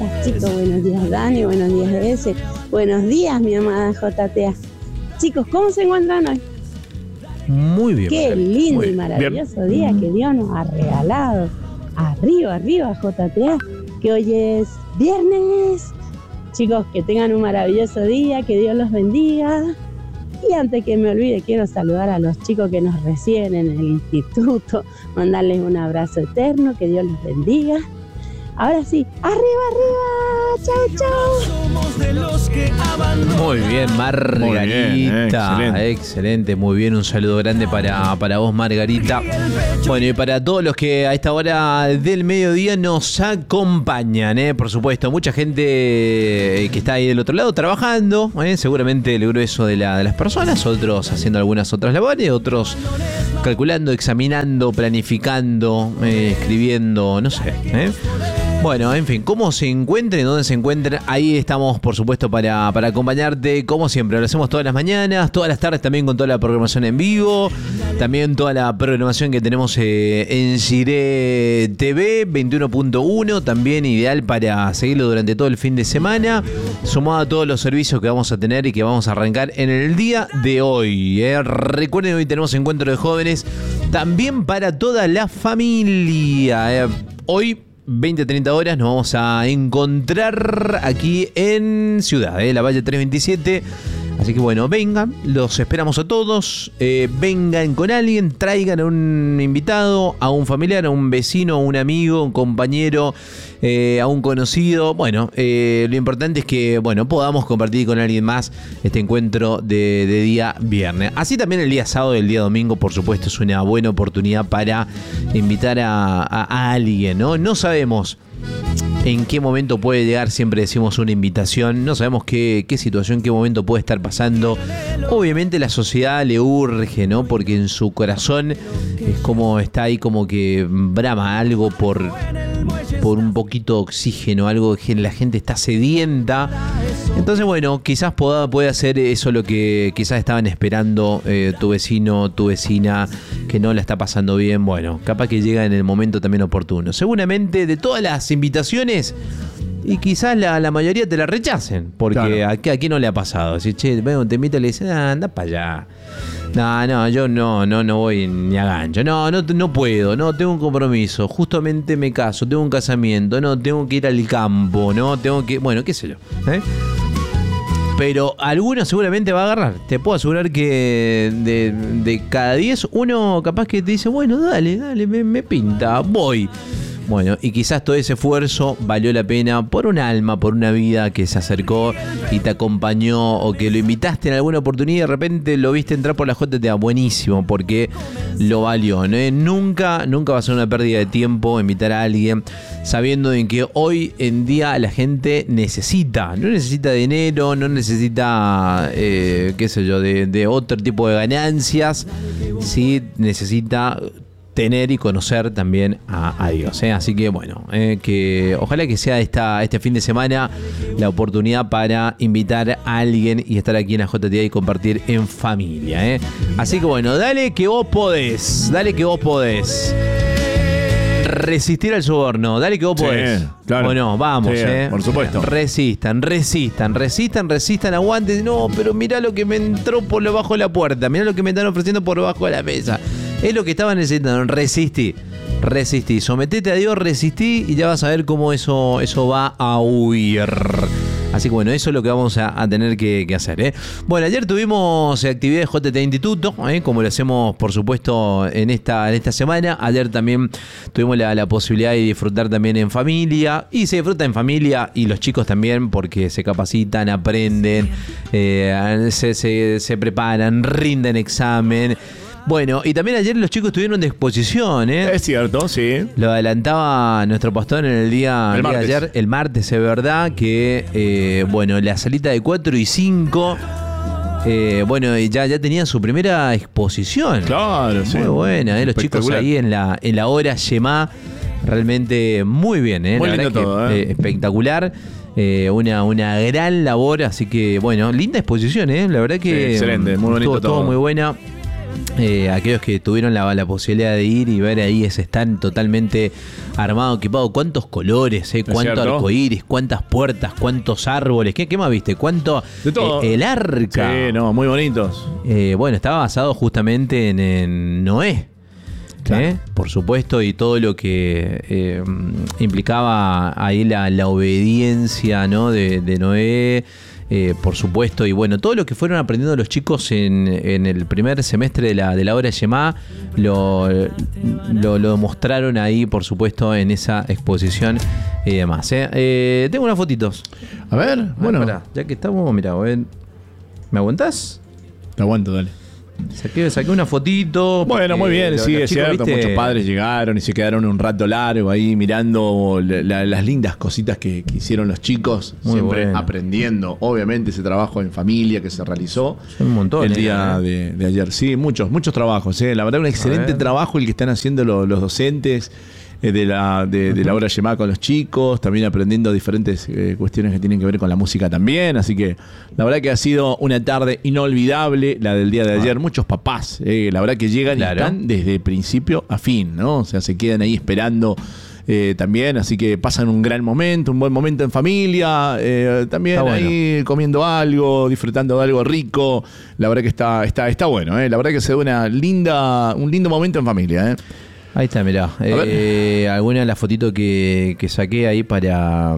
días, chicos, buenos días, Dani, buenos días, S. Buenos días, mi amada JTA. Chicos, ¿cómo se encuentran hoy? Muy bien. Qué lindo y maravilloso día que Dios nos ha regalado. Arriba, arriba, JTA, que hoy es viernes. Chicos, que tengan un maravilloso día, que Dios los bendiga. Y antes que me olvide, quiero saludar a los chicos que nos reciben en el instituto, mandarles un abrazo eterno, que Dios los bendiga. Ahora sí, arriba, arriba, chao, chao. Muy bien, Margarita. Muy bien, excelente, muy bien. Un saludo grande para vos, Margarita. Bueno, y para todos los que a esta hora del mediodía nos acompañan, por supuesto. Mucha gente que está ahí del otro lado trabajando, seguramente el grueso de las personas, otros haciendo algunas otras labores, otros calculando, examinando, planificando, escribiendo, no sé. Bueno, en fin, cómo se encuentren, dónde se encuentren, ahí estamos, por supuesto, para acompañarte, como siempre. Lo hacemos todas las mañanas, todas las tardes también con toda la programación en vivo, también toda la programación que tenemos en Cire TV 21.1, también ideal para seguirlo durante todo el fin de semana, sumado a todos los servicios que vamos a tener y que vamos a arrancar en el día de hoy. Recuerden, hoy tenemos encuentro de jóvenes, también para toda la familia. Hoy 20-30 horas nos vamos a encontrar aquí en Ciudad, la Valle 327. Así que bueno, vengan, los esperamos a todos. Vengan con alguien, traigan a un invitado, a un familiar, a un vecino, a un amigo, a un compañero, a un conocido. Bueno, lo importante es que podamos compartir con alguien más este encuentro de día viernes. Así también el día sábado y el día domingo, por supuesto, es una buena oportunidad para invitar a alguien, ¿no? No sabemos en qué momento puede llegar, siempre decimos una invitación, no sabemos qué situación, qué momento puede estar pasando. Obviamente la sociedad le urge, ¿no? Porque en su corazón es como está ahí, como que brama algo por un poquito de oxígeno, algo que la gente está sedienta. Entonces, bueno, quizás puede hacer eso lo que quizás estaban esperando tu vecino, tu vecina, que no la está pasando bien. Bueno, capaz que llega en el momento también oportuno. Seguramente de todas las invitaciones, y quizás la mayoría te la rechacen, porque claro, ¿a quién no le ha pasado? Así, che, te invita y le dice, anda para allá. No, yo no voy ni a gancho. No puedo, no, tengo un compromiso. Justamente me caso, tengo un casamiento, no, tengo que ir al campo, no, tengo que... Bueno, qué sé yo, Pero alguno seguramente va a agarrar. Te puedo asegurar que de cada 10, uno capaz que te dice, bueno, dale, me pinta, voy. Bueno, y quizás todo ese esfuerzo valió la pena por un alma, por una vida que se acercó y te acompañó, o que lo invitaste en alguna oportunidad y de repente lo viste entrar por la JTA. Buenísimo, porque lo valió, ¿no? Nunca va a ser una pérdida de tiempo invitar a alguien, sabiendo en que hoy en día la gente no necesita dinero, no necesita, de otro tipo de ganancias, sí necesita tener y conocer también a Dios, Así que bueno, que ojalá que sea este fin de semana la oportunidad para invitar a alguien y estar aquí en la JTA y compartir en familia, Así que bueno, dale que vos podés. Resistir al soborno, dale que vos podés. Claro. Bueno, vamos, por supuesto. Resistan, aguanten. No, pero mirá lo que me entró por debajo de la puerta, mirá lo que me están ofreciendo por debajo de la mesa. Es lo que estaban necesitando. Resistí. Sometete a Dios, resistí, y ya vas a ver cómo eso va a huir. Así que bueno, eso es lo que vamos a tener que hacer, Bueno, ayer tuvimos actividad de JTA Instituto, como lo hacemos, por supuesto, en esta semana. Ayer también tuvimos la posibilidad de disfrutar también en familia. Y se disfruta en familia, y los chicos también, porque se capacitan, aprenden, se preparan, rinden examen. Bueno, y también ayer los chicos estuvieron de exposición, Es cierto, sí. Lo adelantaba nuestro pastor en el día de ayer, el martes, es verdad, que, la salita de 4 y 5, ya tenían su primera exposición. Claro, sí. Muy buena, los chicos ahí en la hora Yemá, realmente muy bien, Muy la lindo verdad todo, que, espectacular. Una gran labor, así que, linda exposición, la verdad que excelente, muy bonito todo muy buena. aquellos que tuvieron la posibilidad de ir y ver ahí ese stand totalmente armado, equipado, cuántos colores, cuánto arcoíris, cuántas puertas, cuántos árboles, ¿qué más viste? Cuánto de todo. El arca. Sí, no, muy bonitos. Bueno, estaba basado justamente en Noé. Claro. Por supuesto, y todo lo que implicaba ahí la obediencia, ¿no? de Noé. Por supuesto, y bueno, todo lo que fueron aprendiendo los chicos en el primer semestre de la hora Shema lo mostraron ahí, por supuesto, en esa exposición y demás. Tengo unas fotitos. A ver, bueno. Pará, ya que estamos, mirá, ¿me aguantás? Te aguanto, dale. Saqué una fotito. Bueno, muy bien, sí, es cierto. ¿Viste? Muchos padres llegaron y se quedaron un rato largo ahí mirando las lindas cositas que hicieron los chicos. Muy siempre bueno. Aprendiendo, obviamente, ese trabajo en familia que se realizó. Son un montón. El día de ayer. Sí, muchos trabajos. La verdad, un excelente trabajo el que están haciendo los docentes de la hora llamada con los chicos, también aprendiendo diferentes cuestiones que tienen que ver con la música también, así que la verdad que ha sido una tarde inolvidable la del día de ayer. Muchos papás, la verdad que llegan y están desde principio a fin, ¿no? O sea, se quedan ahí esperando también, así que pasan un gran momento, un buen momento en familia, también está ahí bueno, comiendo algo, disfrutando de algo rico. La verdad que está bueno, la verdad que se da un lindo momento en familia, Ahí está, mirá. Alguna de las fotitos que saqué ahí para...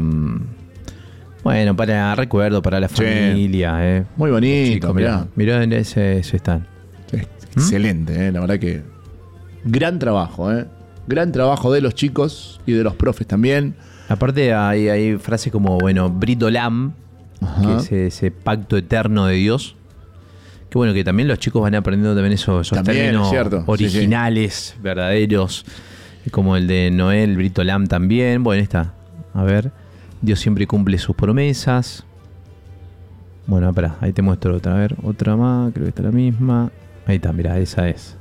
bueno, para recuerdo, para la familia. Muy bonito, chicos, mirá en ese stand. Excelente, la verdad que... Gran trabajo, Gran trabajo de los chicos y de los profes también. Aparte hay frases como, bueno, Brit Olam, que es ese pacto eterno de Dios. Que bueno, que también los chicos van aprendiendo también esos términos originales, verdaderos, como el de Noé, el Brit Olam también. Bueno, está. A ver, Dios siempre cumple sus promesas. Bueno, espera, ahí te muestro otra. A ver, otra más, creo que está la misma. Ahí está, mirá, esa es.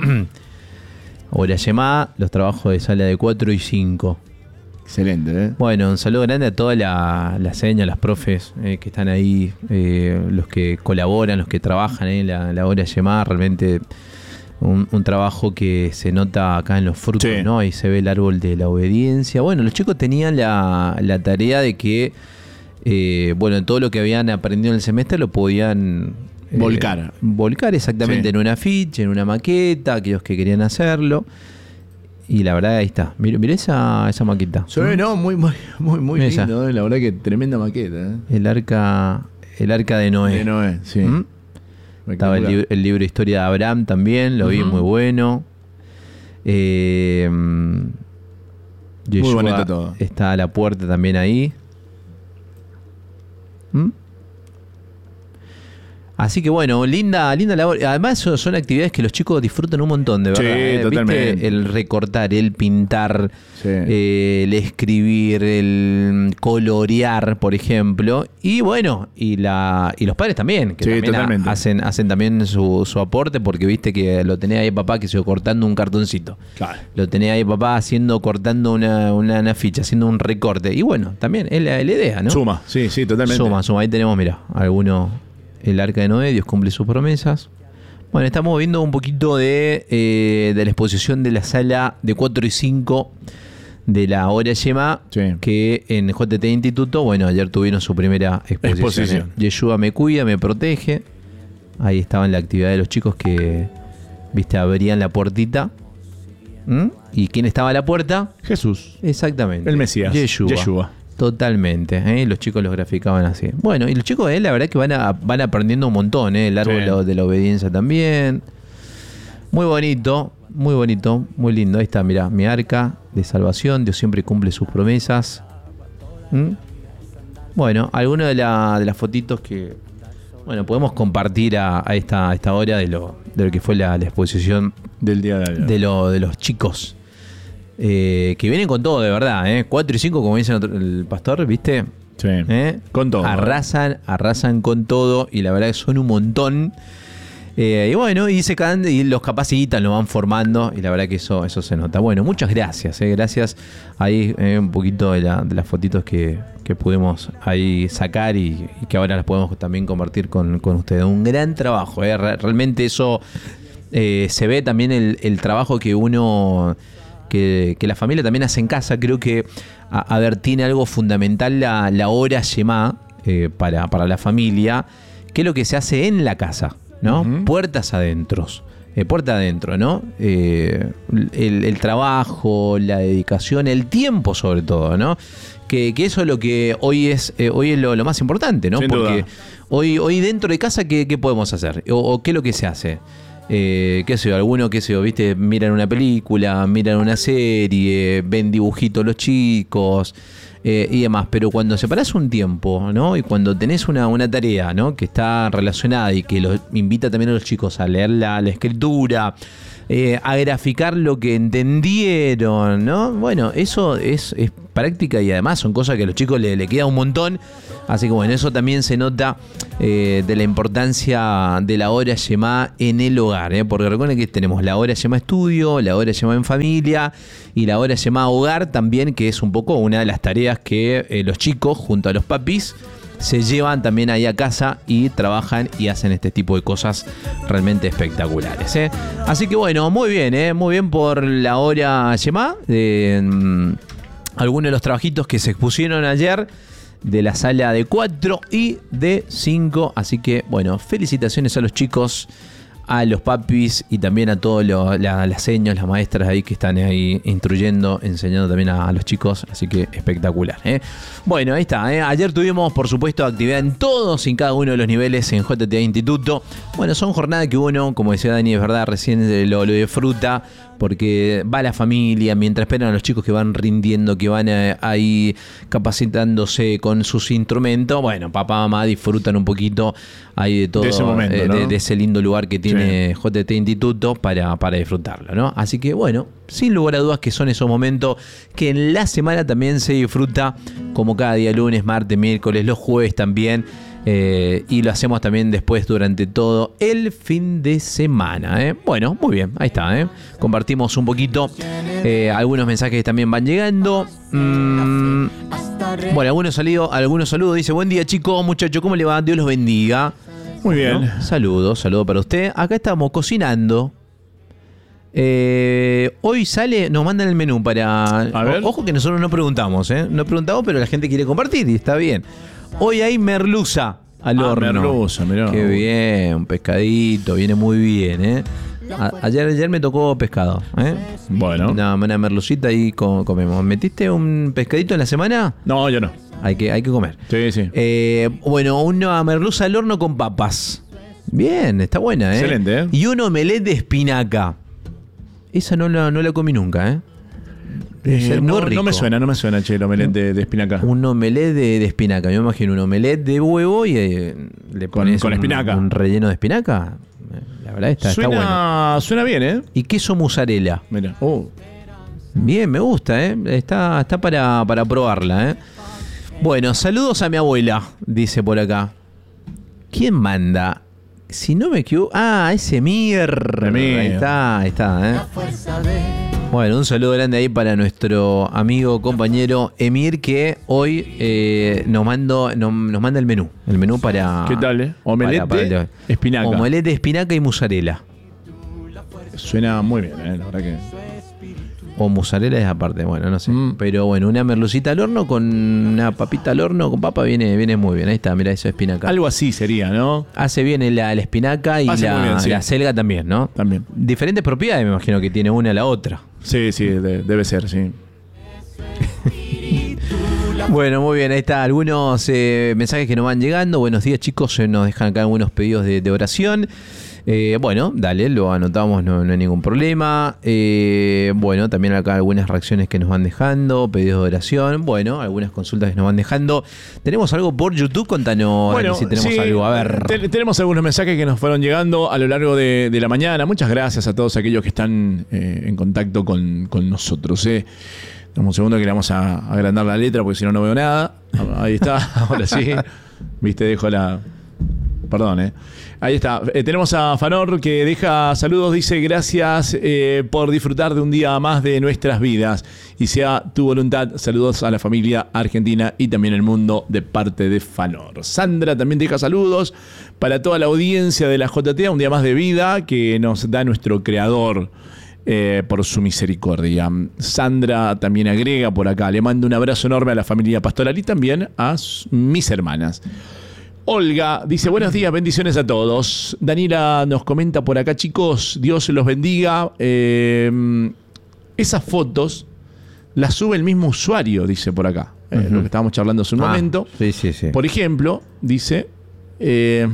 Hora Shema, los trabajos de sala de 4 y 5. Excelente, Bueno, un saludo grande a toda la seña, las profes que están ahí, los que colaboran, los que trabajan en la hora Shema. Realmente un trabajo que se nota acá en los frutos, ¿no? Ahí se ve el árbol de la obediencia. Bueno, los chicos tenían la tarea de que, bueno, todo lo que habían aprendido en el semestre lo podían... volcar exactamente en un afiche, en una maqueta, aquellos que querían hacerlo. Y la verdad, ahí está. Mirá esa maqueta. Sí, no, muy lindo, la verdad que tremenda maqueta. El arca de Noé. De Noé, sí. Estaba el libro de historia de Abraham también, lo vi, muy bueno. Muy bonito todo. Está a la puerta también ahí. Así que bueno, linda labor. Además son actividades que los chicos disfrutan un montón, de verdad. Sí, totalmente. ¿Viste? El recortar, el pintar, el escribir, el colorear, por ejemplo. Y bueno, y los padres también, que también hacen también su aporte, porque viste que lo tenía ahí papá que se iba cortando un cartoncito. Claro. Lo tenía ahí papá cortando una ficha, haciendo un recorte. Y bueno, también es la idea, ¿no? Suma, sí, totalmente. Suma. Ahí tenemos, mira, el arca de Noé, Dios cumple sus promesas. Bueno, estamos viendo un poquito de la exposición de la sala de 4 y 5 de la hora Shema, que en JT Instituto, bueno, ayer tuvieron su primera exposición. Yeshua me cuida, me protege. Ahí estaba la actividad de los chicos que, viste, abrían la puertita. ¿Y quién estaba a la puerta? Jesús. Exactamente. El Mesías. Yeshua. Totalmente, los chicos los graficaban así. Bueno, y los chicos la verdad que van aprendiendo un montón, el árbol de la obediencia también. Muy bonito, muy lindo. Ahí está, mirá, mi arca de salvación, Dios siempre cumple sus promesas. Bueno, algunas de las fotitos que podemos compartir a esta hora de lo que fue la exposición del día de ayer. De los chicos. Que vienen con todo, de verdad, 4 y 5, como dice el pastor, ¿viste? Sí, con todo. Arrasan con todo, y la verdad que son un montón. Y bueno, y los capacitan, los van formando, y la verdad que eso se nota. Bueno, muchas gracias, gracias. Ahí un poquito de las fotitos que pudimos ahí sacar y que ahora las podemos también compartir con ustedes. Un gran trabajo, realmente eso se ve también el trabajo que uno... Que la familia también hace en casa. Creo que, a ver, tiene algo fundamental la hora Shema para la familia, que es lo que se hace en la casa, ¿no? Uh-huh. Puerta adentro, ¿no? El trabajo, la dedicación, el tiempo sobre todo, ¿no? Que eso es lo que hoy es lo más importante, ¿no? Sin Porque duda. Hoy dentro de casa, ¿qué podemos hacer? ¿O qué es lo que se hace? Qué sé yo, algunos, viste, miran una película, miran una serie, ven dibujitos los chicos y demás, pero cuando separás un tiempo, ¿no? Y cuando tenés una tarea, ¿no? Que está relacionada y que los invita también a los chicos a leer la escritura, a graficar lo que entendieron, ¿no? Bueno, eso es práctica y además son cosas que a los chicos le queda un montón. Así que bueno, eso también se nota de la importancia de la hora Shema en el hogar, porque recuerden que tenemos la hora Shema estudio, la hora Shema en familia y la hora Shema hogar también, que es un poco una de las tareas que los chicos junto a los papis se llevan también ahí a casa y trabajan y hacen este tipo de cosas realmente espectaculares. Así que bueno, muy bien por la hora Shema. Algunos de los trabajitos que se expusieron ayer de la sala de 4 y de 5. Así que bueno, felicitaciones a los chicos, a los papis y también a todos las seños, las maestras ahí que están ahí instruyendo, enseñando también a los chicos. Así que espectacular. Bueno, ahí está. Ayer tuvimos, por supuesto, actividad en todos y en cada uno de los niveles en JTA Instituto. Bueno, son jornadas que uno, como decía Dani, es verdad, recién lo disfruta, porque va la familia, mientras esperan a los chicos que van rindiendo, que van ahí capacitándose con sus instrumentos. Bueno, papá, mamá disfrutan un poquito ahí de todo, de ese momento, ¿no? de ese lindo lugar que tiene JT Instituto para disfrutarlo, ¿no? Así que bueno, sin lugar a dudas que son esos momentos que en la semana también se disfruta, como cada día, lunes, martes, miércoles, los jueves también. Y lo hacemos también después durante todo el fin de semana. Bueno, muy bien, ahí está. Compartimos un poquito algunos mensajes que también van llegando. Bueno, algunos saludos. Dice: buen día, chicos, muchachos, ¿cómo le va? Dios los bendiga. Muy bien. ¿No? Saludo para usted. Acá estamos cocinando. Hoy nos mandan el menú para... A ver. Ojo que nosotros no preguntamos, no preguntamos, pero la gente quiere compartir y está bien. Hoy hay merluza al horno. Merluza, mirá. Qué bien, un pescadito, viene muy bien, Ayer me tocó pescado, Bueno. Una merlucita y comemos. ¿Metiste un pescadito en la semana? No, yo no. Hay que comer. Sí. Bueno, una merluza al horno con papas. Bien, está buena, Excelente, Y un omelette de espinaca. Esa no la comí nunca, Debe ser muy rico. No me suena, che, el omelette de espinaca. Un omelette de espinaca. Yo me imagino un omelette de huevo y le pones con espinaca. Un relleno de espinaca. La verdad está bueno. Suena bien, Y queso mozzarella. Mira. Bien, me gusta, Está para probarla, Bueno, saludos a mi abuela, dice por acá. ¿Quién manda? Si no me equivoco... ese Emir. Ahí está, Bueno, un saludo grande ahí para nuestro amigo, compañero Emir, que hoy nos manda el menú para... ¿Qué tal, Omelette de espinaca. Omelette de espinaca y mozzarella. Suena muy bien, la verdad que... O mozzarella es aparte, bueno, no sé. Pero bueno, una merlucita al horno con una papita al horno con papa viene muy bien. Ahí está, mira, eso es espinaca. Algo así sería, ¿no? Hace bien la espinaca y la selga también, ¿no? También. Diferentes propiedades, me imagino que tiene una a la otra. Sí, debe ser, sí. Bueno, muy bien, ahí está. Algunos mensajes que nos van llegando. Buenos días, chicos. Nos dejan acá algunos pedidos de oración. Bueno, dale, lo anotamos, no hay ningún problema. Bueno, también acá algunas reacciones que nos van dejando, pedidos de oración, bueno, algunas consultas que nos van dejando. ¿Tenemos algo por YouTube? Contanos, bueno, si tenemos algo. A ver. Tenemos algunos mensajes que nos fueron llegando a lo largo de la mañana. Muchas gracias a todos aquellos que están en contacto con nosotros. Dame un segundo que le vamos a agrandar la letra porque si no veo nada. Ahí está, ahora sí. Viste, dejo la Perdón. Ahí está. Tenemos a Fanor que deja saludos. Dice: gracias por disfrutar de un día más de nuestras vidas. Y sea tu voluntad. Saludos a la familia argentina y también el mundo de parte de Fanor. Sandra también deja saludos para toda la audiencia de la JTA. Un día más de vida que nos da nuestro creador. Por su misericordia. Sandra también agrega por acá: le mando un abrazo enorme a la familia Pastoral y también a mis hermanas. Olga dice: buenos días, bendiciones a todos. Daniela nos comenta por acá: chicos, Dios los bendiga. Esas fotos las sube el mismo usuario, dice por acá. Lo que estábamos charlando hace un momento. Sí. Por ejemplo, dice de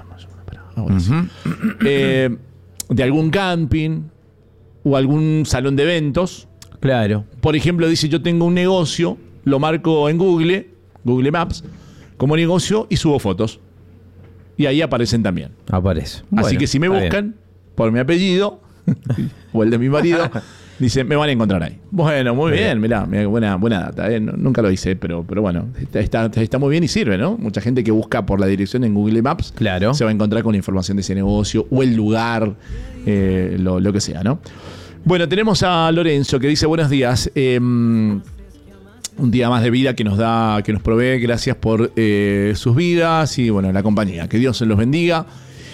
algún camping o algún salón de eventos. Claro. Por ejemplo, dice: yo tengo un negocio, lo marco en Google Maps, como negocio y subo fotos. Y ahí aparecen también. Aparece. Así Bueno, que si me buscan por mi apellido o el de mi marido, dice, me van a encontrar ahí. Bueno, muy bien, mirá, buena data. Nunca lo hice, pero bueno, está muy bien y sirve, ¿no? Mucha gente que busca por la dirección en Google Maps, claro, se va a encontrar con la información de ese negocio o el lugar, lo que sea, ¿no? Bueno, tenemos a Lorenzo que dice: buenos días. Un día más de vida que nos provee. Gracias por sus vidas y bueno, la compañía. Que Dios se los bendiga.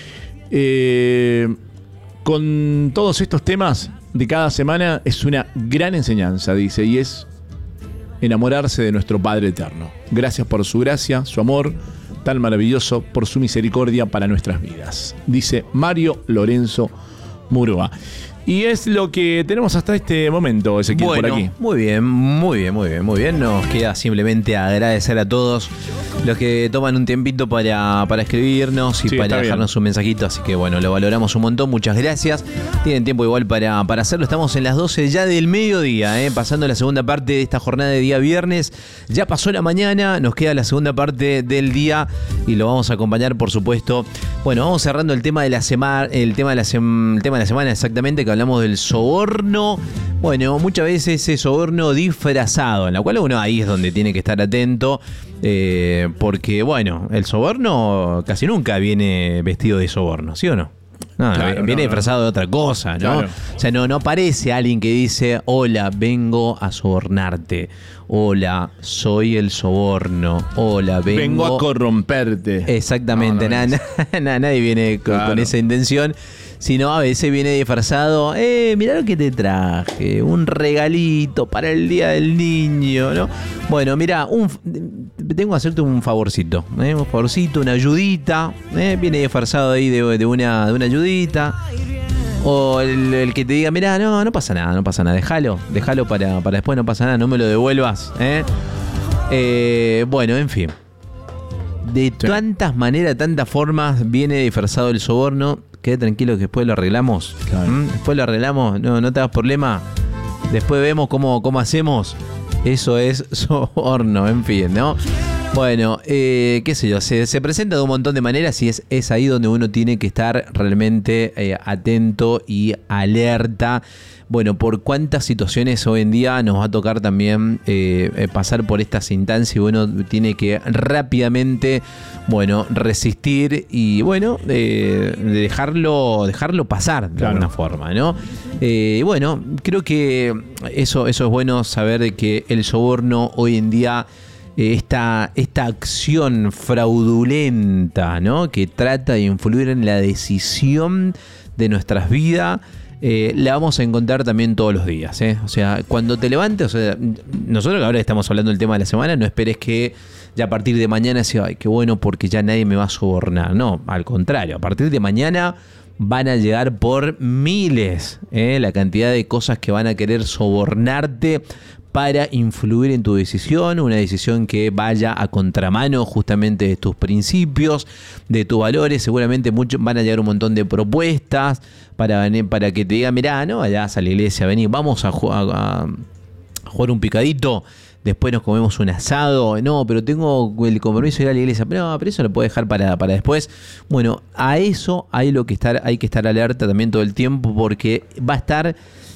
Con todos estos temas de cada semana es una gran enseñanza, dice, y es enamorarse de nuestro Padre Eterno. Gracias por su gracia, su amor tan maravilloso, por su misericordia para nuestras vidas. Dice Mario Lorenzo Murúa. Y es lo que tenemos hasta este momento, Ezequiel, bueno, por aquí. Muy bien. Nos queda simplemente agradecer a todos los que toman un tiempito para escribirnos y para dejarnos un mensajito. Así que bueno, lo valoramos un montón. Muchas gracias. Tienen tiempo igual para hacerlo. Estamos en las 12 ya del mediodía, pasando la segunda parte de esta jornada de día viernes. Ya pasó la mañana, nos queda la segunda parte del día y lo vamos a acompañar, por supuesto. Bueno, vamos cerrando el tema de la semana, el tema de la semana exactamente, que hablamos del soborno. Bueno, muchas veces ese soborno disfrazado, en la cual uno ahí es donde tiene que estar atento, porque bueno, el soborno casi nunca viene vestido de soborno, ¿sí o no? No, claro, viene disfrazado de otra cosa, ¿no? Claro. O sea, no aparece alguien que dice: hola, vengo a sobornarte. Hola, soy el soborno. Hola, vengo a corromperte. Exactamente, nadie viene con esa intención. Sino a veces viene disfrazado: mirá lo que te traje, un regalito para el Día del Niño, ¿no? Bueno, mirá, tengo que hacerte un favorcito, una ayudita, viene disfrazado ahí de una ayudita. O el que te diga: mirá, no pasa nada, déjalo para después, no pasa nada, no me lo devuelvas, bueno, en fin. De tantas maneras, tantas formas viene disfrazado el soborno. Quede tranquilo que después lo arreglamos. Claro. Después lo arreglamos, no te hagas problema. Después vemos cómo hacemos. Eso es soborno, en fin, ¿no? Bueno, qué sé yo, se presenta de un montón de maneras y es ahí donde uno tiene que estar realmente atento y alerta. Bueno, por cuántas situaciones hoy en día nos va a tocar también pasar por estas instancias y uno tiene que rápidamente, bueno, resistir y bueno, dejarlo pasar de alguna forma, ¿no? Y bueno, creo que eso es bueno saber de que el soborno hoy en día, esta acción fraudulenta, ¿no?, que trata de influir en la decisión de nuestras vidas, la vamos a encontrar también todos los días, O sea, cuando te levantes, o sea, nosotros que ahora estamos hablando del tema de la semana, no esperes que ya a partir de mañana sea: ay, qué bueno, porque ya nadie me va a sobornar. No, al contrario, a partir de mañana van a llegar por miles la cantidad de cosas que van a querer sobornarte para influir en tu decisión, una decisión que vaya a contramano justamente de tus principios, de tus valores. Seguramente van a llegar un montón de propuestas para que te digan: mirá, no vayas a la iglesia, vení, vamos a jugar un picadito, después nos comemos un asado. No, pero tengo el compromiso de ir a la iglesia. Pero eso lo puedo dejar para después. Bueno, a eso hay que estar alerta también todo el tiempo, porque va a estar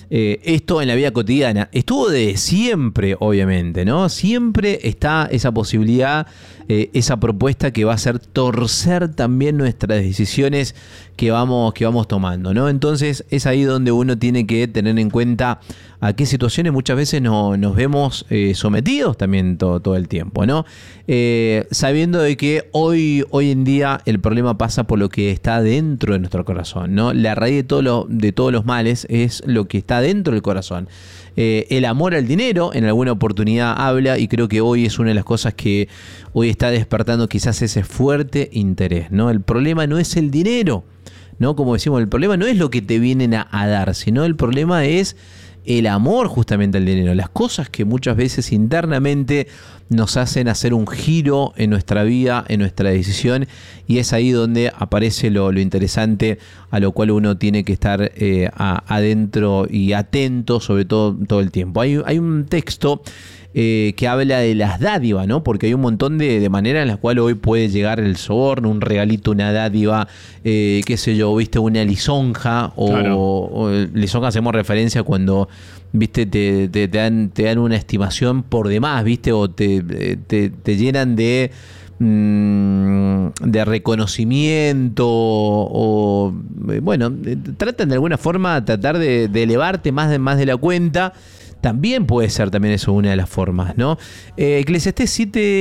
esto en la vida cotidiana. Estuvo de siempre, obviamente, ¿no? Siempre está esa posibilidad, esa propuesta que va a hacer torcer también nuestras decisiones que vamos tomando, ¿no? Entonces es ahí donde uno tiene que tener en cuenta a qué situaciones muchas veces nos vemos sometidos también todo el tiempo, ¿no? Sabiendo de que hoy en día el problema pasa por lo que está dentro de nuestro corazón, ¿no? La raíz de todos los males es lo que está dentro del corazón. El amor al dinero en alguna oportunidad habla, y creo que hoy es una de las cosas que hoy está despertando quizás ese fuerte interés, ¿no? El problema no es el dinero, ¿no? Como decimos, el problema no es lo que te vienen a dar, sino el problema es el amor justamente al dinero, las cosas que muchas veces internamente nos hacen hacer un giro en nuestra vida, en nuestra decisión, y es ahí donde aparece lo interesante, a lo cual uno tiene que estar adentro y atento sobre todo el tiempo. Hay un texto que habla de las dádivas, ¿no? Porque hay un montón de maneras en las cuales hoy puede llegar el soborno, un regalito, una dádiva, qué sé yo, viste, una lisonja, o lisonja hacemos referencia cuando, viste, te dan una estimación por demás, viste, o te llenan de reconocimiento, o bueno, tratan de alguna forma tratar de elevarte más de la cuenta. También puede ser también eso una de las formas, ¿no? Eclesiastés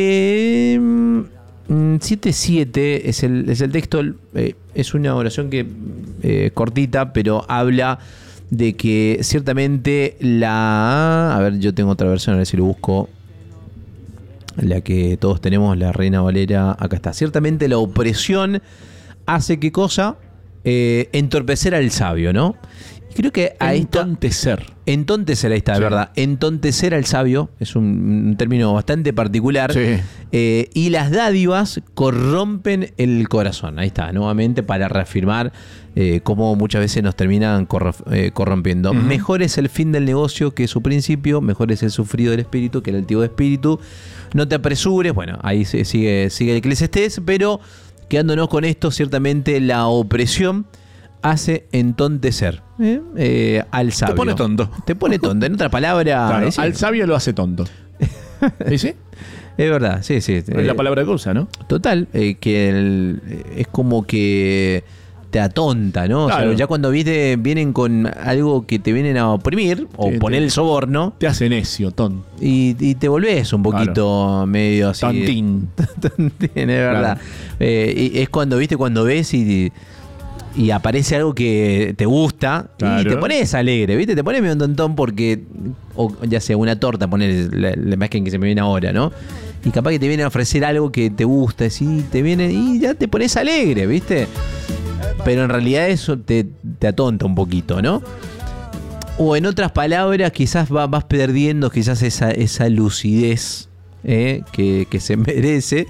7:7 es el texto. Es una oración que cortita, pero habla de que ciertamente a ver, yo tengo otra versión, a ver si lo busco. La que todos tenemos, la Reina Valera, acá está. Ciertamente la opresión hace ¿qué cosa? Entorpecer al sabio, ¿no? Creo que ahí entontecer, ahí está, de verdad. Entontecer al sabio es un término bastante particular. Sí. Y las dádivas corrompen el corazón. Ahí está, nuevamente para reafirmar cómo muchas veces nos terminan corrompiendo. Uh-huh. Mejor es el fin del negocio que su principio, mejor es el sufrido del espíritu que el altivo de espíritu. No te apresures. Bueno, ahí sigue el Eclesiastés, pero quedándonos con esto, ciertamente la opresión hace entontecer al sabio. Te pone tonto. Te pone tonto. En otra palabra... Claro, al sabio lo hace tonto. ¿Sí? Es verdad, sí. Es la palabra que usa, ¿no? Total, que es como que te atonta, ¿no? Claro. O sea, ya cuando vienen con algo que te vienen a oprimir, o poner el soborno... Te hace necio, tonto. Y te volvés un poquito medio así... Tontín. Tontín, es verdad. Claro. Y es cuando ves y aparece algo que te gusta, claro, y te pones alegre, ¿viste? Te pones medio tontón porque, o ya sea una torta, poner la imagen que se me viene ahora, ¿no? Y capaz que te viene a ofrecer algo que te gusta, y te viene y ya te pones alegre, ¿viste? Pero en realidad eso te atonta un poquito, ¿no? O en otras palabras, quizás vas perdiendo quizás esa lucidez que se merece.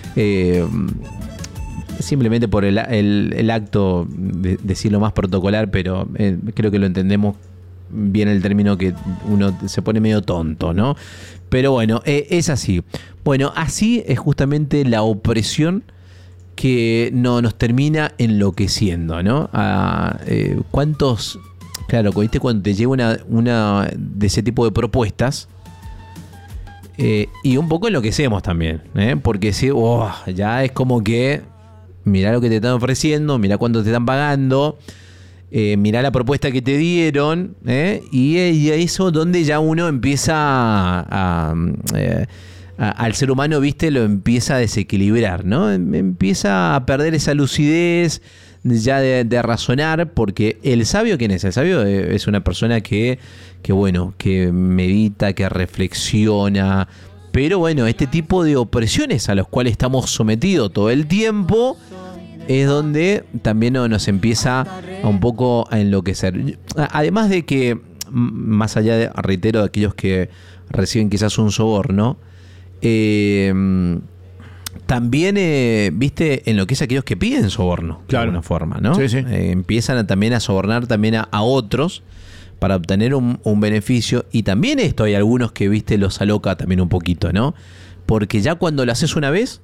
Simplemente por el acto de decirlo más protocolar, pero creo que lo entendemos bien el término, que uno se pone medio tonto, ¿no? Pero bueno, es así. Bueno, así es justamente la opresión que nos termina enloqueciendo, ¿no? ¿Cuántos? Claro, ¿viste? Cuando te llega una de ese tipo de propuestas, y un poco enloquecemos también, porque ya es como que mirá lo que te están ofreciendo, mirá cuánto te están pagando, mirá la propuesta que te dieron, y eso donde ya uno empieza al ser humano, ¿viste? Lo empieza a desequilibrar, ¿no? Empieza a perder esa lucidez ya de razonar, porque el sabio, ¿quién es? El sabio es una persona que medita, que reflexiona. Pero bueno, este tipo de opresiones a las cuales estamos sometidos todo el tiempo es donde también nos empieza un poco a enloquecer. Además de que, más allá reitero, de aquellos que reciben quizás un soborno, también, viste, enloquece a aquellos que piden soborno, claro, de alguna forma, ¿no? Sí. Empiezan también a sobornar también a otros para obtener un beneficio. Y también esto hay algunos que, viste, los aloca también un poquito, ¿no? Porque ya cuando lo haces una vez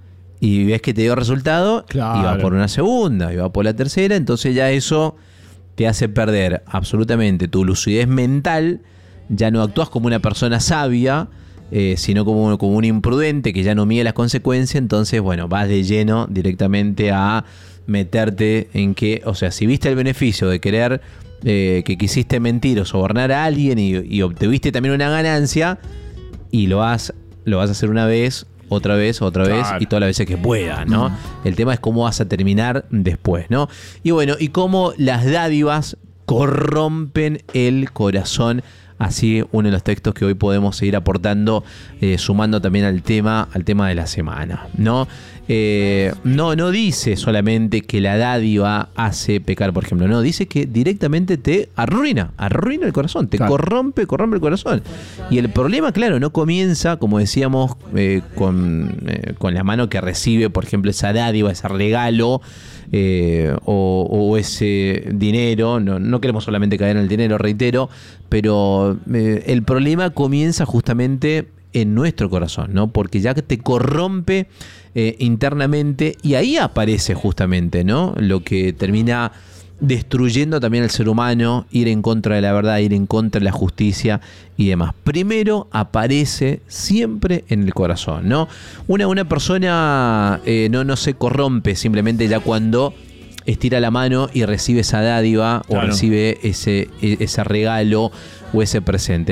y ves que te dio resultado, claro, y va por una segunda, y va por la tercera, entonces ya eso te hace perder absolutamente tu lucidez mental, ya no actúas como una persona sabia, sino como un imprudente que ya no mide las consecuencias. Entonces, bueno, vas de lleno directamente a meterte en que, o sea, si viste el beneficio de querer, que quisiste mentir o sobornar a alguien y obtuviste también una ganancia, y lo vas a hacer una vez, otra vez y todas las veces que puedas, ¿no? El tema es cómo vas a terminar después, ¿no? Y bueno, y cómo las dádivas corrompen el corazón. Así uno de los textos que hoy podemos seguir aportando, sumando también al tema de la semana, ¿no? No dice solamente que la dádiva hace pecar, por ejemplo, no, dice que directamente te arruina el corazón, te corrompe el corazón. Y el problema, claro, no comienza, como decíamos, con la mano que recibe, por ejemplo, esa dádiva, ese regalo, o ese dinero. No queremos solamente caer en el dinero, reitero, pero el problema comienza justamente en nuestro corazón, ¿no? Porque ya que te corrompe internamente, y ahí aparece justamente, ¿no?, lo que termina destruyendo también al ser humano, ir en contra de la verdad, ir en contra de la justicia y demás. Primero aparece siempre en el corazón, ¿no? Una persona no se corrompe simplemente ya cuando estira la mano y recibe esa dádiva, claro, o recibe ese regalo o ese presente.